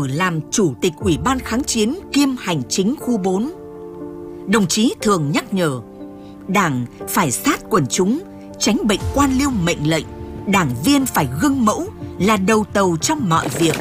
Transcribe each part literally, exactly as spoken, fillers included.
làm Chủ tịch Ủy ban Kháng chiến kiêm Hành chính khu bốn, đồng chí thường nhắc nhở Đảng phải sát quần chúng, tránh bệnh quan liêu mệnh lệnh, đảng viên phải gương mẫu, là đầu tàu trong mọi việc.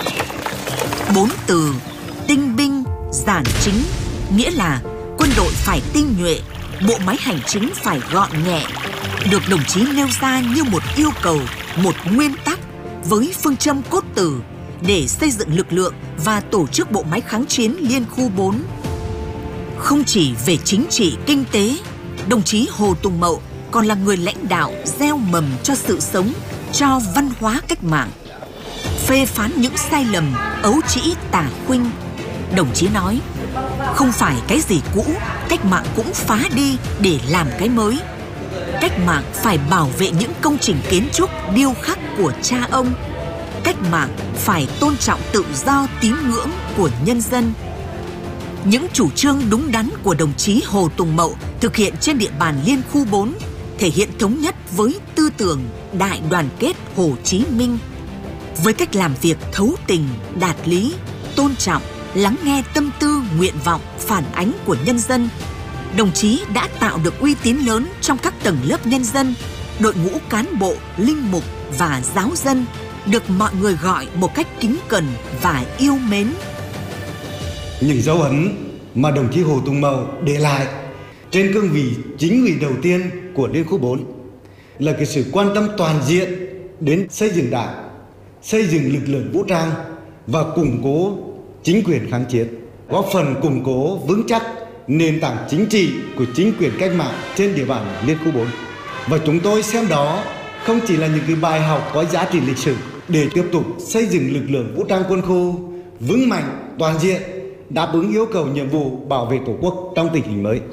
Bốn từ tinh binh, giản chính, nghĩa là quân đội phải tinh nhuệ, bộ máy hành chính phải gọn nhẹ, được đồng chí nêu ra như một yêu cầu, một nguyên tắc với phương châm cốt tử để xây dựng lực lượng và tổ chức bộ máy kháng chiến Liên khu bốn. Không chỉ về chính trị, kinh tế, đồng chí Hồ Tùng Mậu còn là người lãnh đạo gieo mầm cho sự sống, cho văn hóa cách mạng. Phê phán những sai lầm, ấu trĩ, tà khuynh, đồng chí nói, không phải cái gì cũ, cách mạng cũng phá đi để làm cái mới. Cách mạng phải bảo vệ những công trình kiến trúc, điêu khắc của cha ông. Cách mạng phải tôn trọng tự do tín ngưỡng của nhân dân. Những chủ trương đúng đắn của đồng chí Hồ Tùng Mậu thực hiện trên địa bàn Liên khu bốn thể hiện thống nhất với tư tưởng đại đoàn kết Hồ Chí Minh. Với cách làm việc thấu tình, đạt lý, tôn trọng, lắng nghe tâm tư, nguyện vọng, phản ánh của nhân dân, đồng chí đã tạo được uy tín lớn trong các tầng lớp nhân dân, đội ngũ cán bộ, linh mục và giáo dân, được mọi người gọi một cách kính cẩn và yêu mến. Những dấu ấn mà đồng chí Hồ Tùng Mậu để lại trên cương vị chính ủy đầu tiên của Liên khu bốn là cái sự quan tâm toàn diện đến xây dựng đảng, xây dựng lực lượng vũ trang và củng cố chính quyền kháng chiến, góp phần củng cố vững chắc nền tảng chính trị của chính quyền cách mạng trên địa bàn Liên khu bốn. Và chúng tôi xem đó không chỉ là những cái bài học có giá trị lịch sử để tiếp tục xây dựng lực lượng vũ trang quân khu vững mạnh, toàn diện, đáp ứng yêu cầu nhiệm vụ bảo vệ Tổ quốc trong tình hình mới.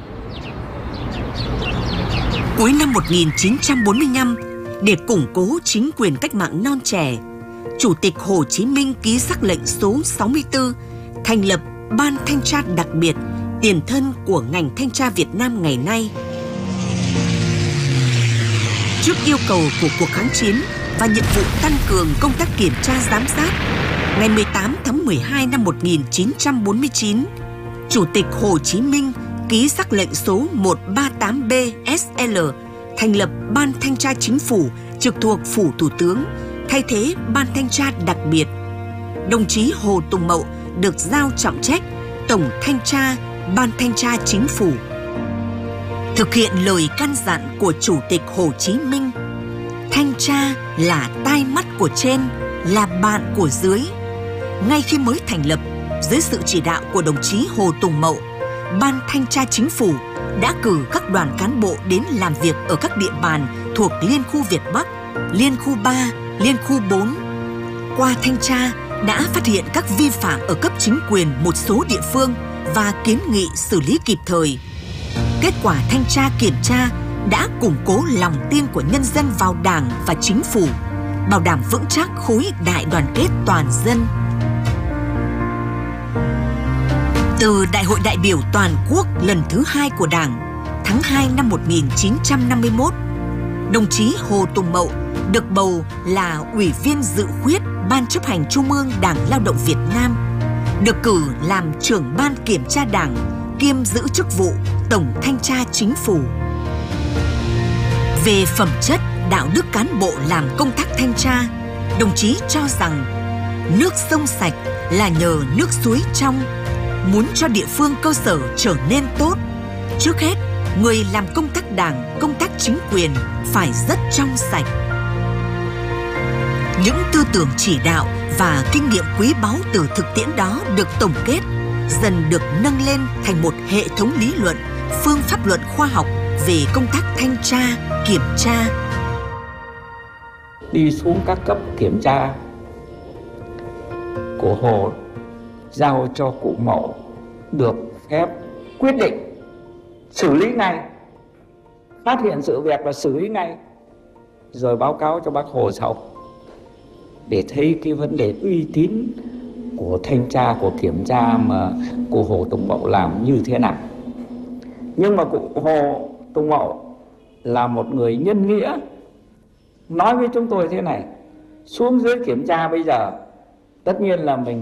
Cuối năm một nghìn chín trăm bốn mươi lăm, để củng cố chính quyền cách mạng non trẻ, Chủ tịch Hồ Chí Minh ký sắc lệnh số sáu mươi tư thành lập Ban Thanh tra đặc biệt, tiền thân của ngành thanh tra Việt Nam ngày nay. Trước yêu cầu của cuộc kháng chiến và nhiệm vụ tăng cường công tác kiểm tra giám sát, ngày mười tám tháng mười hai năm một nghìn chín trăm bốn mươi chín, Chủ tịch Hồ Chí Minh ký sắc lệnh số một trăm ba mươi tám B S L thành lập Ban Thanh tra Chính phủ trực thuộc Phủ Thủ tướng, thay thế Ban Thanh tra đặc biệt. Đồng chí Hồ Tùng Mậu được giao trọng trách Tổng Thanh tra Ban Thanh tra Chính phủ. Thực hiện lời căn dặn của Chủ tịch Hồ Chí Minh, thanh tra là tai mắt của trên, là bạn của dưới. Ngay khi mới thành lập, dưới sự chỉ đạo của đồng chí Hồ Tùng Mậu, Ban Thanh tra Chính phủ đã cử các đoàn cán bộ đến làm việc ở các địa bàn thuộc Liên khu Việt Bắc, Liên khu ba, Liên khu bốn. Qua thanh tra đã phát hiện các vi phạm ở cấp chính quyền một số địa phương và kiến nghị xử lý kịp thời. Kết quả thanh tra kiểm tra đã củng cố lòng tin của nhân dân vào Đảng và Chính phủ, bảo đảm vững chắc khối đại đoàn kết toàn dân. Từ Đại hội đại biểu toàn quốc lần thứ hai của Đảng, tháng hai năm một nghìn chín trăm năm mươi mốt, đồng chí Hồ Tùng Mậu được bầu là Ủy viên dự khuyết Ban chấp hành Trung ương Đảng Lao động Việt Nam, được cử làm trưởng Ban Kiểm tra Đảng, kiêm giữ chức vụ Tổng Thanh tra Chính phủ. Về phẩm chất, đạo đức cán bộ làm công tác thanh tra, đồng chí cho rằng nước sông sạch là nhờ nước suối trong. Muốn cho địa phương cơ sở trở nên tốt, trước hết, người làm công tác đảng, công tác chính quyền phải rất trong sạch. Những tư tưởng chỉ đạo và kinh nghiệm quý báu từ thực tiễn đó được tổng kết, dần được nâng lên thành một hệ thống lý luận, phương pháp luận khoa học về công tác thanh tra, kiểm tra. Đi xuống các cấp kiểm tra của Hồ giao cho cụ Mậu được phép quyết định xử lý ngay, phát hiện sự việc và xử lý ngay, rồi báo cáo cho bác Hồ sau để thấy cái vấn đề uy tín của thanh tra, của kiểm tra mà cụ Hồ Tùng Mậu làm như thế nào. Nhưng mà cụ Hồ Tùng Mậu là một người nhân nghĩa, nói với chúng tôi thế này: xuống dưới kiểm tra bây giờ tất nhiên là mình